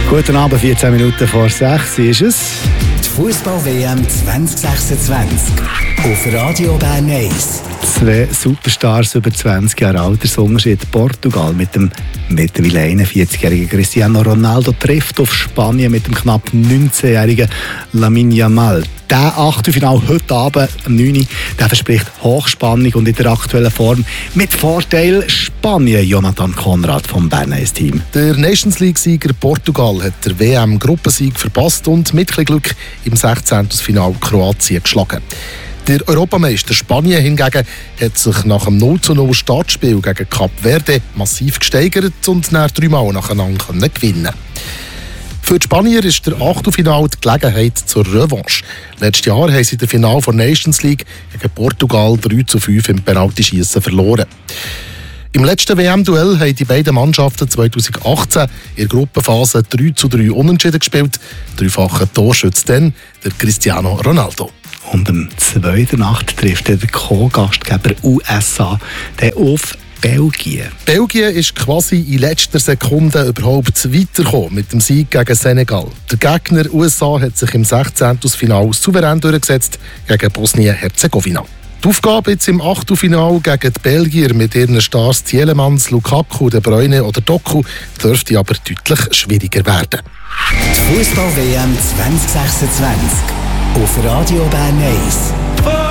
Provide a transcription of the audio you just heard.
Guten Abend, 14 Minuten vor 6 ist es. Die Fußball-WM 2026 auf Radio Bern 1. Zwei Superstars über 20 Jahre Altersunterschied. Portugal mit dem mittlerweile 41-jährigen Cristiano Ronaldo trifft auf Spanien mit dem knapp 19-jährigen Lamine Yamal. Der Achtelfinale heute Abend um 9 Uhr, der verspricht Hochspannung und in der aktuellen Form mit Vorteil Spanien. Jonathan Konrad vom Bern 1 Team. Der Nations League-Sieger Portugal hat der WM-Gruppensieg verpasst und mit etwas Glück im 16. Finale Kroatien geschlagen. Der Europameister Spanien hingegen hat sich nach dem 0:0 Startspiel gegen Kap Verde massiv gesteigert und nach 3 Mal nacheinander gewinnen. Für die Spanier ist der Achtelfinale die Gelegenheit zur Revanche. Letztes Jahr haben sie das Finale der Nations League gegen Portugal 3:5 im Penaltyschiessen verloren. Im letzten WM-Duell haben die beiden Mannschaften 2018 in der Gruppenphase 3:3 unentschieden gespielt. Dreifacher Torschütze dann der Cristiano Ronaldo. Und am 2. Nacht trifft der Co-Gastgeber USA auf Belgien. Belgien ist quasi in letzter Sekunde überhaupt weitergekommen mit dem Sieg gegen Senegal. Der Gegner USA hat sich im 16. Finale souverän durchgesetzt gegen Bosnien-Herzegowina. Die Aufgabe jetzt im Achtelfinale gegen die Belgier mit ihren Stars Tielemans, Lukaku, De Bruyne oder Doku dürfte aber deutlich schwieriger werden. Die Fußball-WM 2026 auf Radio Bern 1.